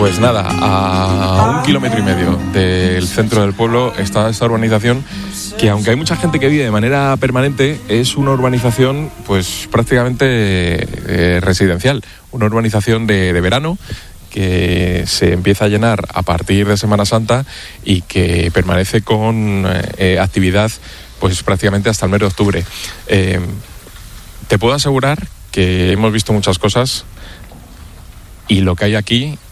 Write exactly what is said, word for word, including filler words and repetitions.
Pues nada, a un kilómetro y medio del centro del pueblo está esta urbanización que, aunque hay mucha gente que vive de manera permanente, es una urbanización pues prácticamente eh, residencial, una urbanización de, de verano que se empieza a llenar a partir de Semana Santa y que permanece con eh, actividad pues prácticamente hasta el mes de octubre. Eh, te puedo asegurar que hemos visto muchas cosas y lo que hay aquí